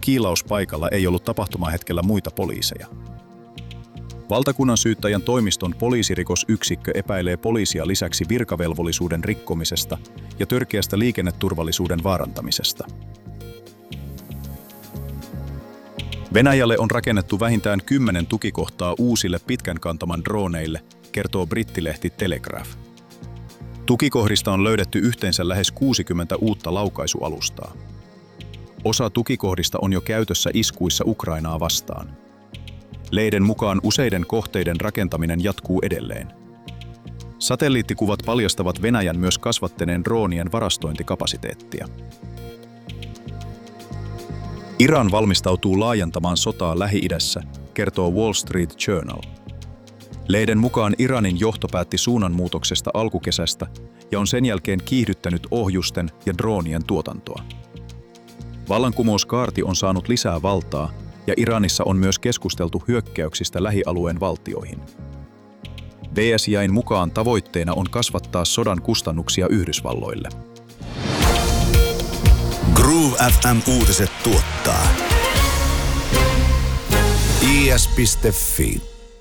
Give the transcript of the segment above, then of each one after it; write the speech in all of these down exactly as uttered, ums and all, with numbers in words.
kiilauspaikalla ei ollut tapahtumahetkellä muita poliiseja. Valtakunnan syyttäjän toimiston poliisirikosyksikkö epäilee poliisia lisäksi virkavelvollisuuden rikkomisesta ja törkeästä liikenneturvallisuuden vaarantamisesta. Venäjälle on rakennettu vähintään kymmenen tukikohtaa uusille pitkän kantaman droneille, kertoo brittilehti Telegraph. Tukikohdista on löydetty yhteensä lähes kuusikymmentä uutta laukaisualustaa. Osa tukikohdista on jo käytössä iskuissa Ukrainaa vastaan. Lehden mukaan useiden kohteiden rakentaminen jatkuu edelleen. Satelliittikuvat paljastavat Venäjän myös kasvattaneen droonien varastointikapasiteettia. Iran valmistautuu laajentamaan sotaa Lähi-idässä, kertoo Wall Street Journal. Lehden mukaan Iranin johto päätti suunnanmuutoksesta alkukesästä ja on sen jälkeen kiihdyttänyt ohjusten ja droonien tuotantoa. Vallankumouskaarti on saanut lisää valtaa ja Iranissa on myös keskusteltu hyökkäyksistä lähialueen valtioihin. B S J:n mukaan tavoitteena on kasvattaa sodan kustannuksia Yhdysvalloille. Groove F M-uutiset tuottaa I S piste Fi.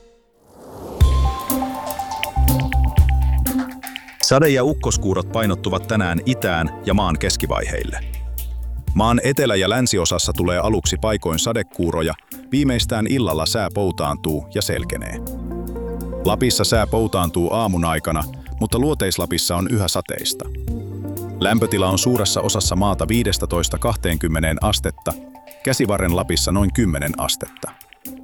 Sade- ja ukkoskuurot painottuvat tänään itään ja maan keskivaiheille. Maan etelä- ja länsiosassa tulee aluksi paikoin sadekuuroja, viimeistään illalla sää poutaantuu ja selkenee. Lapissa sää poutaantuu aamun aikana, mutta Luoteis-Lapissa on yhä sateista. Lämpötila on suuressa osassa maata viisitoista kaksikymmentä astetta, Käsivarren Lapissa noin kymmenen astetta.